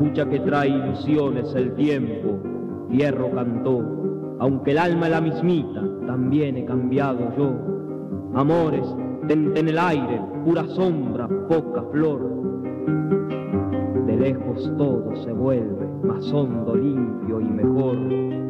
pucha que trae ilusiones el tiempo. Fierro cantó, aunque el alma es la mismita, también he cambiado yo. Amores, tente en el aire, pura sombra, poca flor. De lejos todo se vuelve más hondo, limpio y mejor.